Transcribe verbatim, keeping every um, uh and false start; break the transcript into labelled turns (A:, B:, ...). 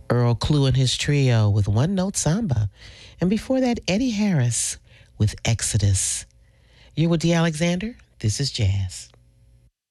A: Earl Klugh and his trio with One Note Samba. And before that, Eddie Harris with Exodus. You're with D. Alexander. This is Jazz.